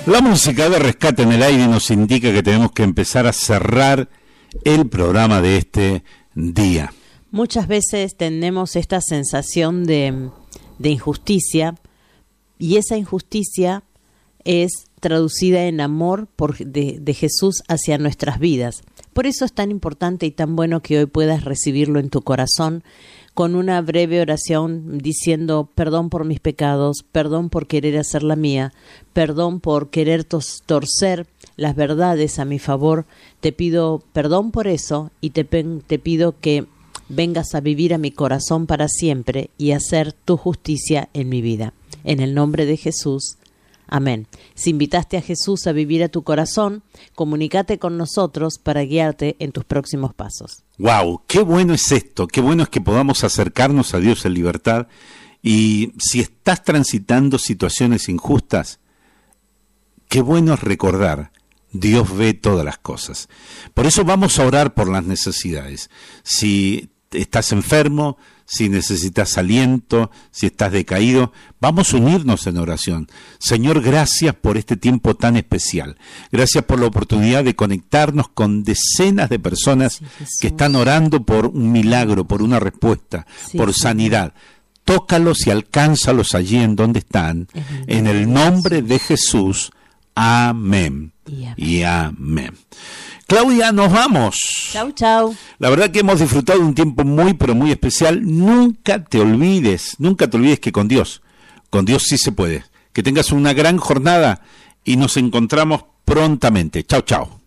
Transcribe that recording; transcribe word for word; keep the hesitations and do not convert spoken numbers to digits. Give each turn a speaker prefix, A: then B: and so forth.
A: La música de Rescate en el Aire nos indica que tenemos que empezar a cerrar el programa de este día.
B: Muchas veces tenemos esta sensación de, de injusticia, y esa injusticia es traducida en amor por, de, de Jesús hacia nuestras vidas. Por eso es tan importante y tan bueno que hoy puedas recibirlo en tu corazón con una breve oración diciendo: perdón por mis pecados, perdón por querer hacer la mía, perdón por querer tos, torcer las verdades a mi favor. Te pido perdón por eso y te, te pido que vengas a vivir a mi corazón para siempre y hacer tu justicia en mi vida. En el nombre de Jesús. Amén. Si invitaste a Jesús a vivir a tu corazón, comunícate con nosotros para guiarte en tus próximos pasos.
A: ¡Wow! ¡Qué bueno es esto! ¡Qué bueno es que podamos acercarnos a Dios en libertad! Y si estás transitando situaciones injustas, qué bueno es recordar: Dios ve todas las cosas. Por eso vamos a orar por las necesidades. Si estás enfermo, si necesitas aliento, si estás decaído, vamos a unirnos en oración. Señor, gracias por este tiempo tan especial. Gracias por la oportunidad de conectarnos con decenas de personas sí, que están orando por un milagro, por una respuesta, sí, por sanidad. Tócalos y alcánzalos allí en donde están. En el nombre de Jesús. Amén. Y amén. Y amén. Claudia, nos vamos.
B: Chau, chau.
A: La verdad que hemos disfrutado de un tiempo muy, pero muy especial. Nunca te olvides, nunca te olvides que con Dios, con Dios sí se puede. Que tengas una gran jornada y nos encontramos prontamente. Chau, chau.